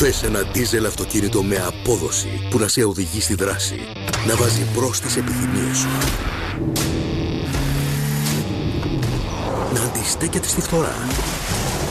Θες ένα ντίζελ αυτοκίνητο με απόδοση που να σε οδηγεί στη δράση, να βάζει μπρος τις επιθυμίες σου, να αντιστέκεται στη φθορά